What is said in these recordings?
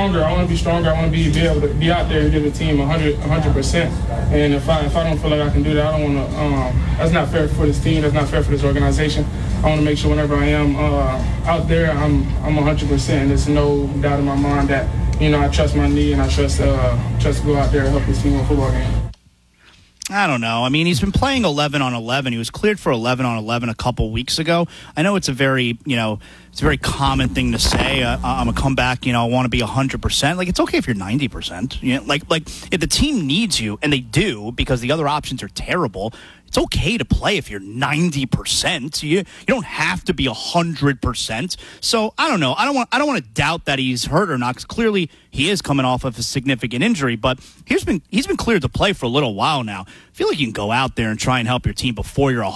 stronger. I want to be stronger. I want to be able to be out there and give the team 100%. And if I don't feel like I can do that, I don't want to. That's not fair for this team. That's not fair for this organization. I want to make sure whenever I am out there, I'm 100%. There's no doubt in my mind that I trust my knee and I trust to go out there and help this team win a football game. I don't know. I mean, he's been playing 11 on 11. He was cleared for 11 on 11 a couple weeks ago. I know it's a very, it's a very common thing to say. I'm going to come back, I want to be 100%. Like, it's okay if you're 90%. Like if the team needs you, and they do because the other options are terrible, it's okay to play if you're 90%. You don't have to be 100%. So I don't know. I don't want to doubt that he's hurt or not, because clearly he is coming off of a significant injury. But he's been cleared to play for a little while now. I feel like you can go out there and try and help your team before you're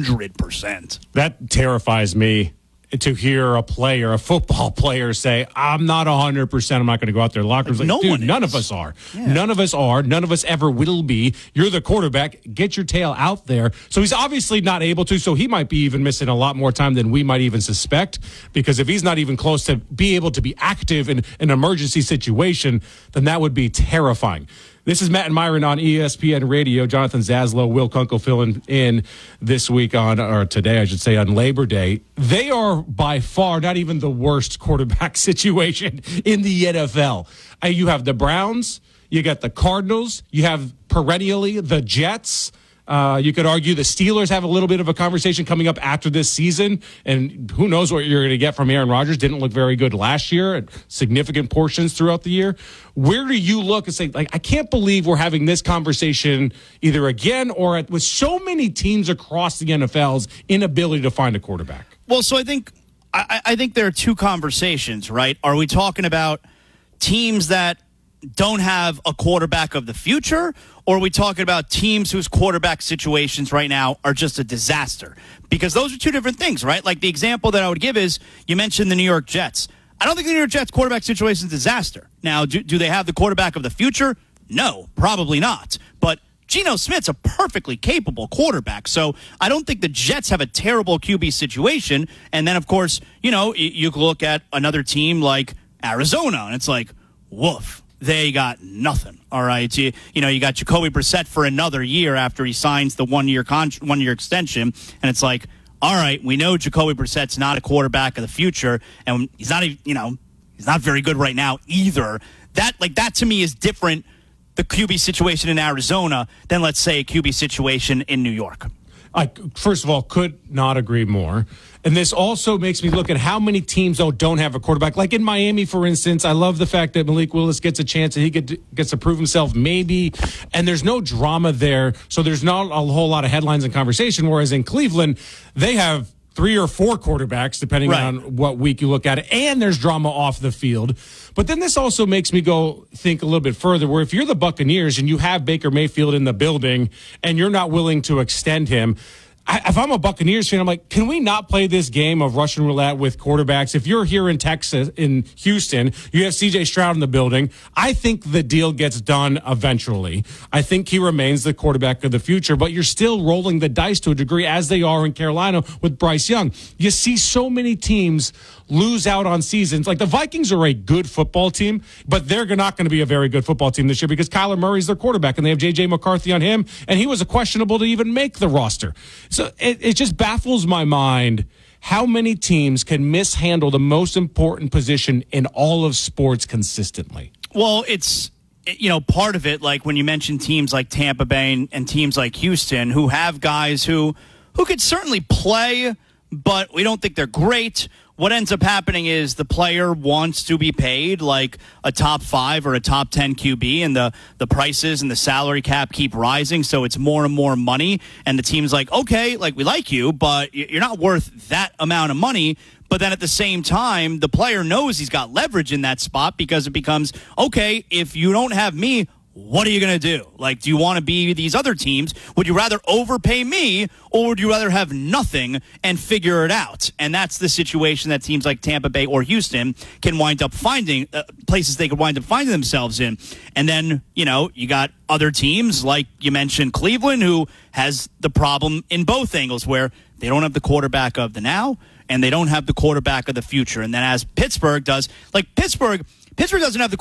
100%. That terrifies me, to hear a football player say, I'm not 100%, I'm not going to go out there. Locker room's like, no dude, one none is. of us are. Yeah. None of us are. None of us ever will be. You're the quarterback. Get your tail out there. So he's obviously not able to, so he might be even missing a lot more time than we might even suspect, because if he's not even close to be able to be active in an emergency situation, then that would be terrifying. This is Matt and Myron on ESPN Radio. Jonathan Zaslow, Will Kunkel filling in this week today, I should say, on Labor Day. They are by far not even the worst quarterback situation in the NFL. You have the Browns, you got the Cardinals, you have perennially the Jets. You could argue the Steelers have a little bit of a conversation coming up after this season, and who knows what you're going to get from Aaron Rodgers. Didn't look very good last year at significant portions throughout the year. Where do you look and say, I can't believe we're having this conversation either again or with so many teams across the NFL's inability to find a quarterback? Well, so I think there are two conversations, right? Are we talking about teams that don't have a quarterback of the future, or are we talking about teams whose quarterback situations right now are just a disaster? Because those are two different things, right? Like the example that I would give is, you mentioned the New York Jets. I don't think the New York Jets quarterback situation is a disaster. Now, do they have the quarterback of the future? No, probably not. But Geno Smith's a perfectly capable quarterback, so I don't think the Jets have a terrible QB situation. And then, of course, you look at another team like Arizona, and it's like, woof. They got nothing, all right? You got Jacoby Brissett for another year after he signs the one-year extension, and it's like, all right, we know Jacoby Brissett's not a quarterback of the future, and he's not very good right now either. That to me is different, the QB situation in Arizona, than, let's say, a QB situation in New York. I, first of all, could not agree more. And this also makes me look at how many teams don't have a quarterback. Like in Miami, for instance, I love the fact that Malik Willis gets a chance and he gets to prove himself, maybe. And there's no drama there, so there's not a whole lot of headlines and conversation. Whereas in Cleveland, they have 3 or 4 quarterbacks, depending on what week you look at it, and there's drama off the field. But then this also makes me go think a little bit further, where if you're the Buccaneers and you have Baker Mayfield in the building and you're not willing to extend him, if I'm a Buccaneers fan, I'm like, can we not play this game of Russian roulette with quarterbacks? If you're here in Texas, in Houston, you have C.J. Stroud in the building. I think the deal gets done eventually. I think he remains the quarterback of the future, but you're still rolling the dice to a degree, as they are in Carolina with Bryce Young. You see so many teams lose out on seasons. Like the Vikings are a good football team, but they're not going to be a very good football team this year because Kyler Murray's their quarterback, and they have J.J. McCarthy on him, and he was questionable to even make the roster. So it just baffles my mind how many teams can mishandle the most important position in all of sports consistently. Well, it's, part of it, like when you mention teams like Tampa Bay and teams like Houston, who have guys who could certainly play, but we don't think they're great. What ends up happening is the player wants to be paid like a top 5 or a top 10 QB, and the prices and the salary cap keep rising, so it's more and more money, and the team's like, okay, like we like you, but you're not worth that amount of money. But then at the same time, the player knows he's got leverage in that spot, because it becomes, okay, if you don't have me, what are you going to do? Like, do you want to be these other teams? Would you rather overpay me, or would you rather have nothing and figure it out? And that's the situation that teams like Tampa Bay or Houston can wind up finding, places they could wind up finding themselves in. And then, you got other teams, like you mentioned Cleveland, who has the problem in both angles, where they don't have the quarterback of the now, and they don't have the quarterback of the future. And then as Pittsburgh does, like Pittsburgh doesn't have the